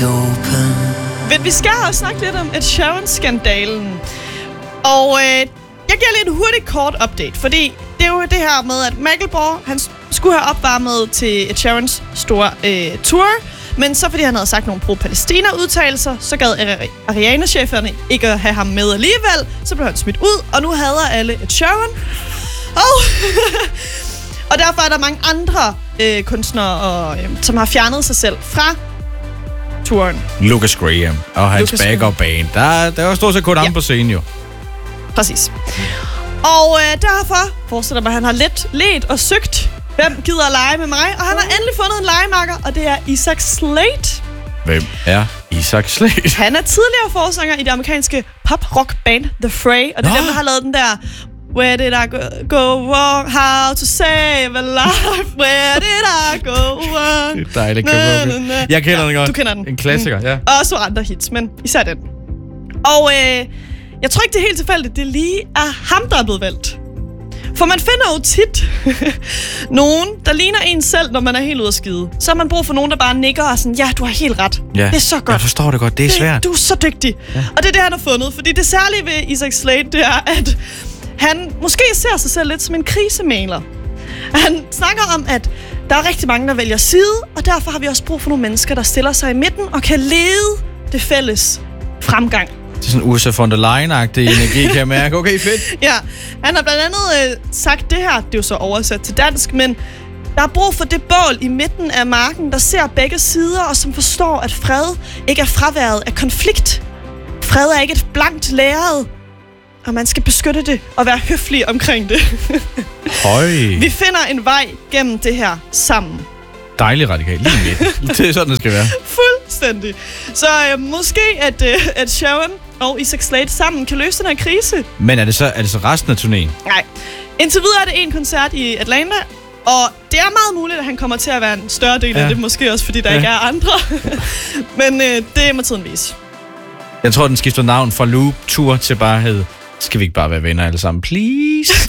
Men vi skal også snakke lidt om Ed Sheeran-skandalen. Og jeg giver lidt en hurtig kort update, fordi det er jo det her med, at Macklemore, han skulle have opvarmet til Ed Sheerans store tour, men så fordi han havde sagt nogle pro-Palæstina-udtalelser, så gad Ariana-cheferne ikke at have ham med alligevel, så blev han smidt ud, og nu hader alle Ed Sheeran. Og derfor er der mange andre kunstnere, som har fjernet sig selv fra turen. Lucas Graham og hans backup band. Der var stort set kun ham på scenen jo. Præcis. Og derfor forestiller mig, at han har ledt og søgt, hvem gider at lege med mig. Og han har endelig fundet en legemarker, og det er Isaac Slade. Hvem er Isaac Slade? Han er tidligere forsanger i det amerikanske pop-rock-band The Fray. Og det er dem, der har lavet den der Where did I go wrong? How to save a life? Where did I go wrong? Det er dejligt. Jeg kender den godt. Du kender den. En klassiker, ja. Og også andre hits, men især den. Og jeg tror ikke, det er helt tilfældigt. Det lige er ham, der er blevet valgt. For man finder jo tit nogen, der ligner en selv, når man er helt ude at skide. Så har man brug for nogen, der bare nikker og sådan, ja, du har helt ret. Ja. Det er så godt. Jeg forstår det godt. Det er svært. Du er så dygtig. Ja. Og det er det, han har fundet. Fordi det særlige ved Isaac Slade, det er, at han måske ser sig selv lidt som en krisemægler. Han snakker om, at der er rigtig mange, der vælger side, og derfor har vi også brug for nogle mennesker, der stiller sig i midten og kan lede det fælles fremgang. Det er sådan Ursula von der Leyen-agtig energi, kan jeg mærke. Okay, fedt. Ja, han har blandt andet sagt det her, det er jo så oversat til dansk, men der er brug for det bål i midten af marken, der ser begge sider, og som forstår, at fred ikke er fraværet af konflikt. Fred er ikke et blankt lærred, og man skal beskytte det og være høflig omkring det. Høj. Vi finder en vej gennem det her sammen. Dejlig radikal, lige midt. Det er sådan, det skal være. Fuldstændig. Så måske, at Sheeran og Isaac Slade sammen kan løse den her krise. Men er det så resten af turnéen? Nej. Indtil videre er det en koncert i Atlanta, og det er meget muligt, at han kommer til at være en større del af det, måske også, fordi der ikke er andre. Men det må tiden vise. Jeg tror, den skifter navn fra Loop Tour til bare hed, skal vi ikke bare være venner alle sammen, please?